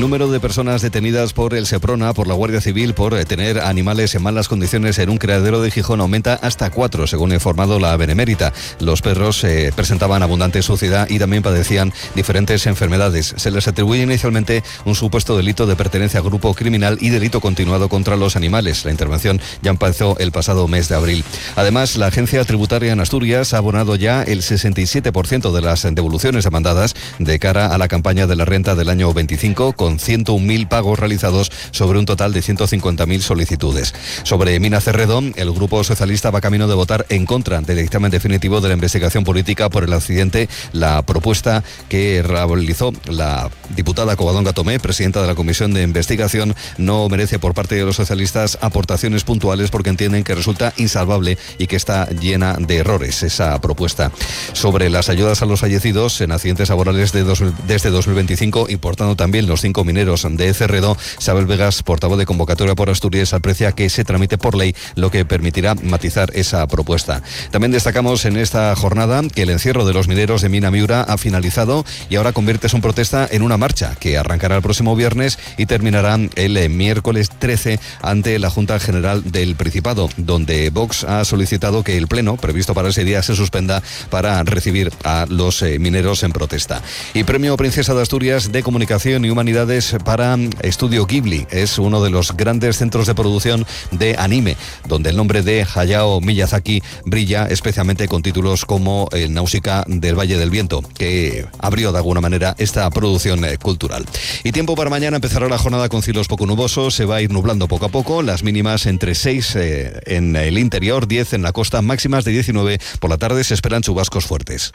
número de personas detenidas por el Seprona, por la Guardia Civil, por tener animales en malas condiciones en un criadero de Gijón aumenta hasta 4, según ha informado la Benemérita. Los perros presentaban abundante suciedad y también padecían diferentes enfermedades. Se les atribuye inicialmente un supuesto delito de pertenencia a grupo criminal y delito continuado contra los animales. La intervención ya empezó el pasado mes de abril. Además, la Agencia Tributaria en Asturias ha abonado ya el 67% de las devoluciones demandadas de cara a la campaña de la renta del año 25, con 101.000 pagos realizados sobre un total de 150.000 solicitudes. Sobre Mina Cerredo, el Grupo Socialista va camino de votar en contra del dictamen definitivo de la investigación política por el accidente. La propuesta que realizó la diputada Covadonga Tomé, presidenta de la Comisión de Investigación, no merece por parte de los socialistas aportaciones puntuales porque entienden que resulta insalvable y que está llena de errores esa propuesta. Sobre las ayudas a los fallecidos en accidentes laborales desde 2025, importando también los 5 mineros de Cerredo, Isabel Vegas, portavoz de Convocatoria por Asturias, aprecia que se tramite por ley, lo que permitirá matizar esa propuesta. También destacamos en esta jornada que el encierro de los mineros de Mina Miura ha finalizado y ahora convierte su protesta en una marcha que arrancará el próximo viernes y terminará el miércoles 13 ante la Junta General del Principado, donde Vox ha solicitado que el pleno previsto para ese día se suspenda para recibir a los mineros en protesta. Y Premio Princesa de Asturias de Comunicación y Humanidades para Estudio Ghibli. Es uno de los grandes centros de producción de anime, donde el nombre de Hayao Miyazaki brilla especialmente con títulos como Náusica del Valle del Viento, que abrió de alguna manera esta producción cultural. Y tiempo para mañana: empezará la jornada con cielos poco nubosos, se va a ir nublando poco a poco, las mínimas entre 6 en el interior, 10 en la costa, máximas de 19. Por la tarde se esperan chubascos fuertes.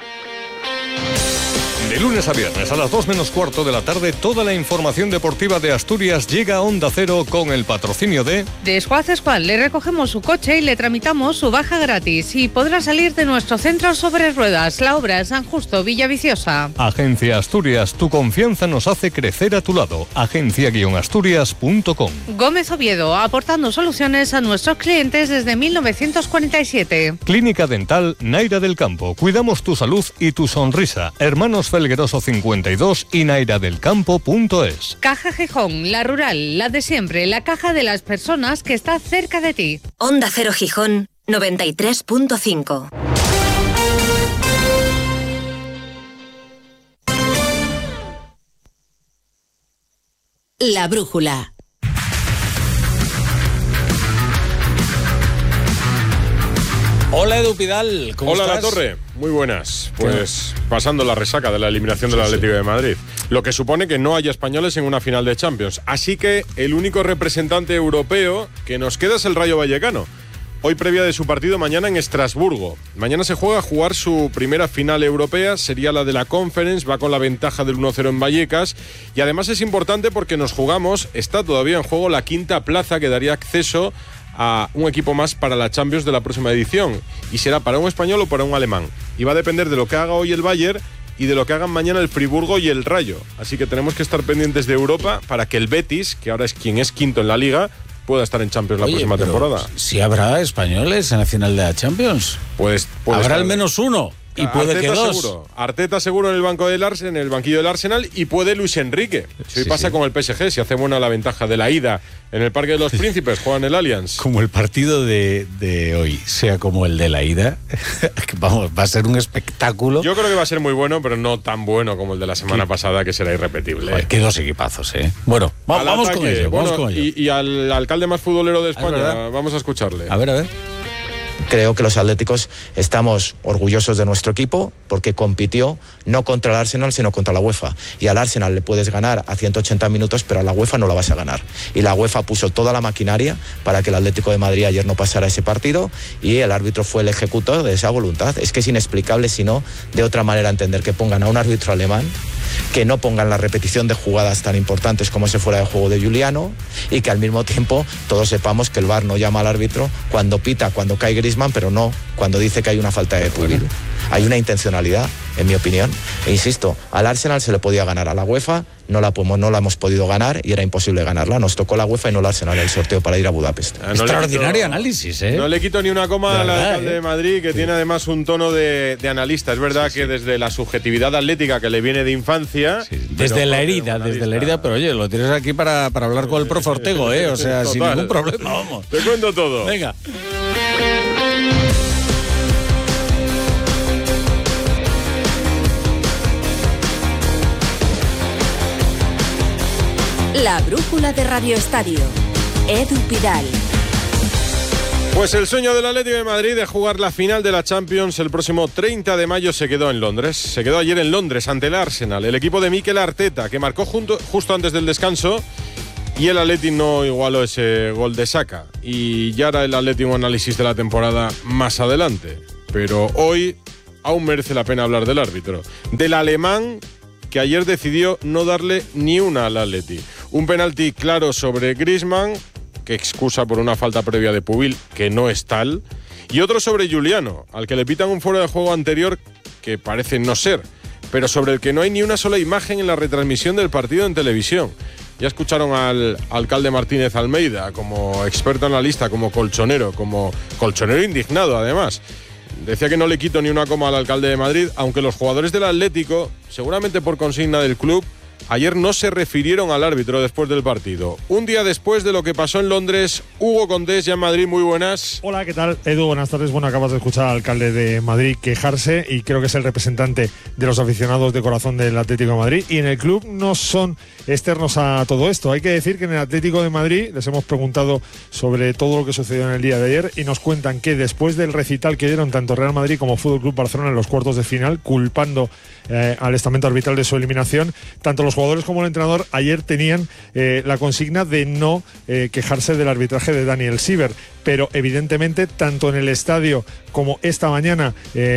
De lunes a viernes a las 2 menos cuarto de la tarde, toda la información deportiva de Asturias llega a Onda Cero con el patrocinio de Squad. Le recogemos su coche y le tramitamos su baja gratis y podrá salir de nuestro centro sobre ruedas. La obra es San Justo, Villaviciosa. Agencia Asturias, tu confianza nos hace crecer a tu lado. agencia-asturias.com. Gómez Oviedo, aportando soluciones a nuestros clientes desde 1947. Clínica Dental Naira del Campo. Cuidamos tu salud y tu sonrisa. Hermanos Felgueroso 52 y nairadelcampo.es. Caja Gijón, la rural, la de siempre, la caja de las personas que está cerca de ti. Onda Cero Gijón 93.5. La brújula. Hola Edu Pidal, ¿cómo estás? Hola La Torre, muy buenas. Pues pasando la resaca de la eliminación del Atlético de Madrid, lo que supone que no haya españoles en una final de Champions. Así que el único representante europeo que nos queda es el Rayo Vallecano. Hoy previa de su partido mañana en Estrasburgo. Mañana se juega a jugar su primera final europea, sería la de la Conference, va con la ventaja del 1-0 en Vallecas y además es importante porque nos jugamos, está todavía en juego la quinta plaza que daría acceso a un equipo más para la Champions de la próxima edición y será para un español o para un alemán y va a depender de lo que haga hoy el Bayern y de lo que hagan mañana el Friburgo y el Rayo, así que tenemos que estar pendientes de Europa para que el Betis, que ahora es quien es quinto en la Liga, pueda estar en Champions la próxima temporada. Si habrá españoles en la final de la Champions, pues habrá estar al menos uno. Y puede Arteta que dos. Seguro. Arteta seguro en el banco del Arsenal, en el banquillo del Arsenal, y puede Luis Enrique. Si hoy pasa con el PSG, si hace buena la ventaja de la ida en el Parque de los Príncipes, juegan el Allianz. Como el partido de hoy sea como el de la ida, vamos, va a ser un espectáculo. Yo creo que va a ser muy bueno, pero no tan bueno como el de la semana pasada, que será irrepetible. Joder, qué dos equipazos, ¿eh? Bueno, vamos con ello. Y al alcalde más futbolero de España, vamos a escucharle. A ver. Creo que los atléticos estamos orgullosos de nuestro equipo porque compitió no contra el Arsenal sino contra la UEFA, y al Arsenal le puedes ganar a 180 minutos pero a la UEFA no la vas a ganar, y la UEFA puso toda la maquinaria para que el Atlético de Madrid ayer no pasara ese partido y el árbitro fue el ejecutor de esa voluntad. Es que es inexplicable, si no de otra manera entender, que pongan a un árbitro alemán, que no pongan la repetición de jugadas tan importantes como ese fuera de juego de Giuliano, y que al mismo tiempo todos sepamos que el VAR no llama al árbitro cuando pita, cuando cae Griezmann, pero no cuando dice que hay una falta de Pubil. Hay una intencionalidad, en mi opinión, e insisto, al Arsenal se le podía ganar, a la UEFA no la hemos podido ganar y era imposible ganarla. Nos tocó la UEFA y no el Arsenal en el sorteo para ir a Budapest. Extraordinario análisis, ¿eh? No le quito ni una coma al alcalde de Madrid, que tiene además un tono de analista. Es verdad que desde la subjetividad atlética que le viene de infancia... Desde la herida, pero oye, lo tienes aquí para hablar con el profe Ortego, ¿eh? O sea, sin ningún problema, vamos. Te cuento todo. Venga. La brújula de Radio Estadio. Edu Pidal. Pues el sueño del Atlético de Madrid de jugar la final de la Champions el próximo 30 de mayo se quedó en Londres. Se quedó ayer en Londres ante el Arsenal, el equipo de Mikel Arteta, que marcó justo antes del descanso, y el Atlético no igualó ese gol de Saka. Y ya hará el Atlético un análisis de la temporada más adelante. Pero hoy aún merece la pena hablar del árbitro, del alemán, que ayer decidió no darle ni una al Atleti. Un penalti claro sobre Griezmann, que excusa por una falta previa de Pubil, que no es tal, y otro sobre Giuliano, al que le pitan un fuera de juego anterior que parece no ser, pero sobre el que no hay ni una sola imagen en la retransmisión del partido en televisión. Ya escucharon al alcalde Martínez Almeida como experto analista, como colchonero indignado además. Decía que no le quito ni una coma al alcalde de Madrid, aunque los jugadores del Atlético, seguramente por consigna del club, ayer no se refirieron al árbitro después del partido. Un día después de lo que pasó en Londres, Hugo Condés, ya en Madrid, muy buenas. Hola, ¿qué tal? Edu, buenas tardes. Bueno, acabas de escuchar al alcalde de Madrid quejarse y creo que es el representante de los aficionados de corazón del Atlético de Madrid. Y en el club no son externos a todo esto. Hay que decir que en el Atlético de Madrid les hemos preguntado sobre todo lo que sucedió en el día de ayer y nos cuentan que después del recital que dieron tanto Real Madrid como Fútbol Club Barcelona en los cuartos de final, culpando al estamento arbitral de su eliminación, tanto los jugadores como el entrenador ayer tenían la consigna de no quejarse del arbitraje de Daniel Siever, pero evidentemente tanto en el estadio como esta mañana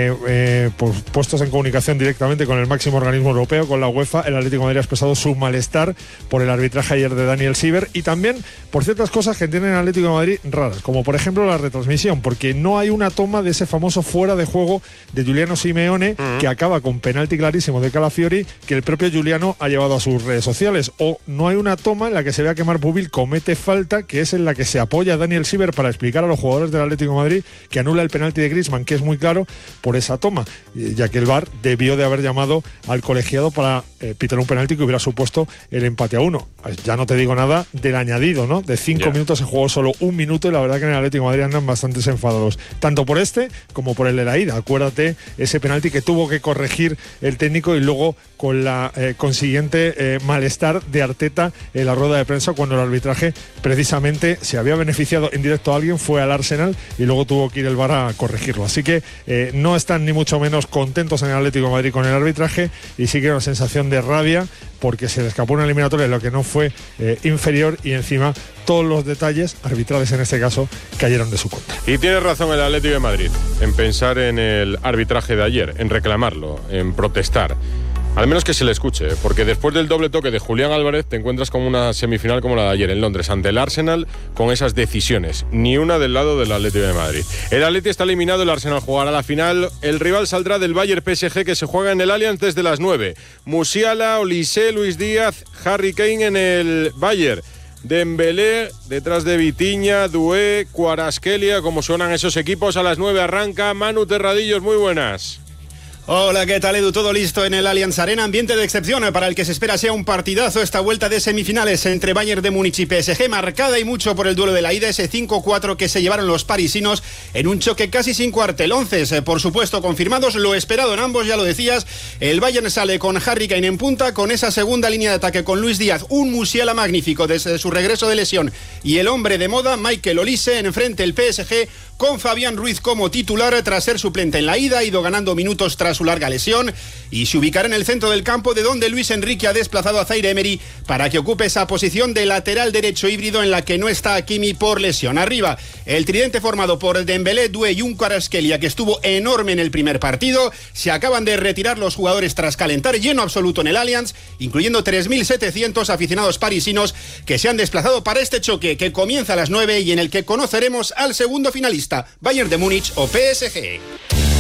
puestos en comunicación directamente con el máximo organismo europeo, con la UEFA, el Atlético de Madrid ha expresado su malestar por el arbitraje ayer de Daniel Siever y también por ciertas cosas que tiene el Atlético de Madrid raras, como por ejemplo la retransmisión, porque no hay una toma de ese famoso fuera de juego de Giuliano Simeone que acaba con penalti clarísimo de Calafiori, que el propio Giuliano ha llevado a sus redes sociales, o no hay una toma en la que se vea que Marc Pubil comete falta, que es en la que se apoya Daniel Siever para explicar a los jugadores del Atlético de Madrid que anula el penalti de Griezmann, que es muy claro, por esa toma, ya que el VAR debió de haber llamado al colegiado para pitar un penalti que hubiera supuesto el empate a 1. Ya no te digo nada del añadido, ¿no? De 5 minutos se jugó solo 1 minuto y la verdad que en el Atlético de Madrid andan bastante enfadados, tanto por este como por el de la ida. Acuérdate ese penalti que tuvo que corregir el técnico y luego con la consiguiente malestar de Arteta en la rueda de prensa cuando el arbitraje precisamente se había beneficiado en directo a alguien, fue al Arsenal y luego tuvo que ir el VAR a corregirlo. Así que no están ni mucho menos contentos en el Atlético de Madrid con el arbitraje y sí que una sensación de rabia porque se le escapó una eliminatoria en lo que no fue inferior y encima todos los detalles arbitrales en este caso cayeron de su contra. Y tiene razón el Atlético de Madrid en pensar en el arbitraje de ayer, en reclamarlo, en protestar. Al menos que se le escuche, porque después del doble toque de Julián Álvarez te encuentras con una semifinal como la de ayer en Londres ante el Arsenal con esas decisiones, ni una del lado del Atlético de Madrid. El Atlético está eliminado, el Arsenal jugará la final, el rival saldrá del Bayern PSG que se juega en el Allianz desde las 9. Musiala, Olise, Luis Díaz, Harry Kane en el Bayern. Dembélé detrás de Vitinha, Doué, Kvaratskhelia, como suenan esos equipos. A las 9 arranca Manu Terradillos, muy buenas. Hola, ¿qué tal, Edu? Todo listo en el Allianz Arena. Ambiente de excepción para el que se espera sea un partidazo esta vuelta de semifinales entre Bayern de Múnich y PSG, marcada y mucho por el duelo de la ida, ese 5-4 que se llevaron los parisinos en un choque casi sin cuartelonces. Por supuesto, confirmados, lo esperado en ambos, ya lo decías. El Bayern sale con Harry Kane en punta, con esa segunda línea de ataque con Luis Díaz, un Musiala magnífico desde su regreso de lesión, y el hombre de moda, Michael Olise, enfrente el PSG, con Fabián Ruiz como titular tras ser suplente en la ida, ha ido ganando minutos tras su larga lesión y se ubicará en el centro del campo, de donde Luis Enrique ha desplazado a Zaire Emery para que ocupe esa posición de lateral derecho híbrido en la que no está Hakimi por lesión. Arriba, el tridente formado por Dembélé, Doué y un Kvaratskhelia que estuvo enorme en el primer partido. Se acaban de retirar los jugadores tras calentar lleno absoluto en el Allianz, incluyendo 3.700 aficionados parisinos que se han desplazado para este choque que comienza a las 9 y en el que conoceremos al segundo finalista, Bayern de Múnich o PSG.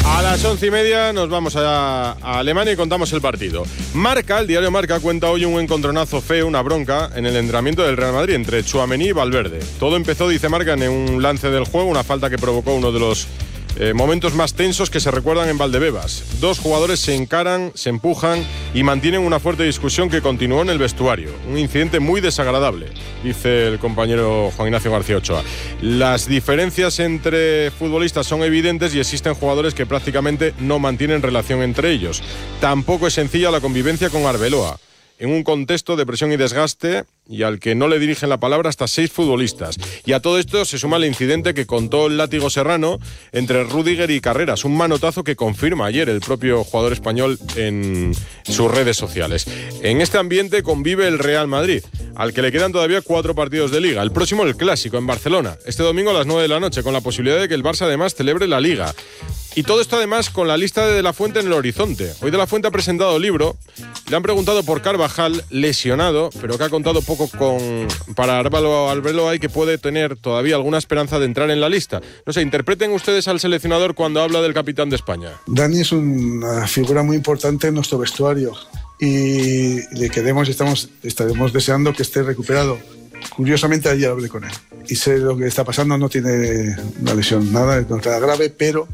A las 11:30 nos vamos a Alemania y contamos el partido. Marca, el diario Marca, cuenta hoy un encontronazo feo, una bronca, en el entrenamiento del Real Madrid entre Tchouaméni y Valverde. Todo empezó, dice Marca, en un lance del juego, una falta que provocó uno de los momentos más tensos que se recuerdan en Valdebebas. Dos jugadores se encaran, se empujan y mantienen una fuerte discusión que continuó en el vestuario. Un incidente muy desagradable, dice el compañero Juan Ignacio García Ochoa. Las diferencias entre futbolistas son evidentes y existen jugadores que prácticamente no mantienen relación entre ellos. Tampoco es sencilla la convivencia con Arbeloa, en un contexto de presión y desgaste, y al que no le dirigen la palabra hasta 6 futbolistas. Y a todo esto se suma el incidente que contó el látigo serrano entre Rüdiger y Carreras, un manotazo que confirma ayer el propio jugador español en sus redes sociales. En este ambiente convive el Real Madrid, al que le quedan todavía 4 partidos de Liga. El próximo, el Clásico, en Barcelona, este domingo a las 9 de la noche, con la posibilidad de que el Barça además celebre la Liga. Y todo esto además con la lista de la Fuente en el horizonte. Hoy de la Fuente ha presentado libro. Le han preguntado por Carvajal, lesionado, pero que ha contado poco para Arbeloa y que puede tener todavía alguna esperanza de entrar en la lista. No sé, interpreten ustedes al seleccionador cuando habla del capitán de España. Dani es una figura muy importante en nuestro vestuario y le queremos y estaremos deseando que esté recuperado. Curiosamente ayer hablé con él y sé lo que está pasando. No tiene una lesión, nada grave, pero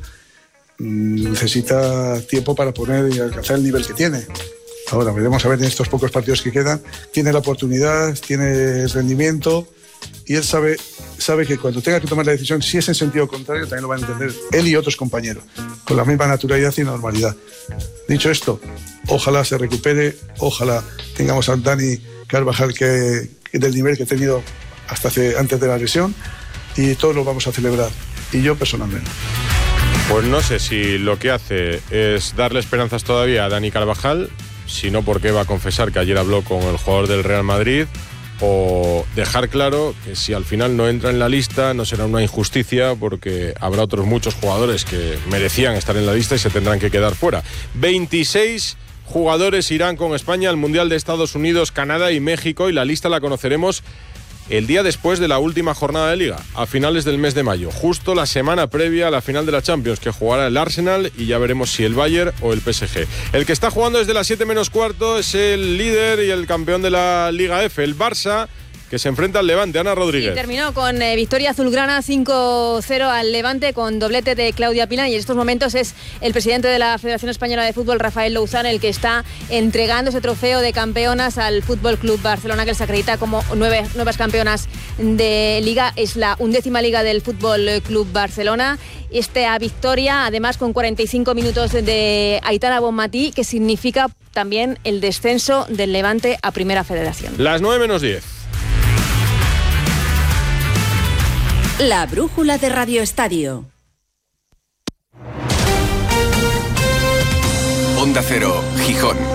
necesita tiempo para poner y alcanzar el nivel que tiene. Ahora veremos a ver en estos pocos partidos que quedan. Tiene la oportunidad, tiene el rendimiento y él sabe que cuando tenga que tomar la decisión, si es en sentido contrario, también lo van a entender él y otros compañeros, con la misma naturalidad y normalidad. Dicho esto, ojalá se recupere, ojalá tengamos a Dani Carvajal que del nivel que ha tenido antes de la lesión, y todos lo vamos a celebrar, y yo personalmente. Pues no sé si lo que hace es darle esperanzas todavía a Dani Carvajal, sino porque va a confesar que ayer habló con el jugador del Real Madrid, o dejar claro que si al final no entra en la lista no será una injusticia, porque habrá otros muchos jugadores que merecían estar en la lista y se tendrán que quedar fuera. 26 jugadores irán con España al Mundial de Estados Unidos, Canadá y México, y la lista la conoceremos el día después de la última jornada de Liga, a finales del mes de mayo, justo la semana previa a la final de la Champions, que jugará el Arsenal, y ya veremos si el Bayern o el PSG. El que está jugando desde las 7 menos cuarto es el líder y el campeón de la Liga F, el Barça, que se enfrenta al Levante. Ana Rodríguez. Y terminó con victoria azulgrana 5-0 al Levante, con doblete de Claudia Pina, y en estos momentos es el presidente de la Federación Española de Fútbol, Rafael Louzán, el que está entregando ese trofeo de campeonas al Fútbol Club Barcelona, que les acredita como nuevas campeonas de Liga. Es la 11ª Liga del Fútbol Club Barcelona. Esta victoria, además, con 45 minutos de Aitana Bonmatí, que significa también el descenso del Levante a Primera Federación. Las 9 menos 10. La brújula de Radio Estadio. Onda Cero, Gijón.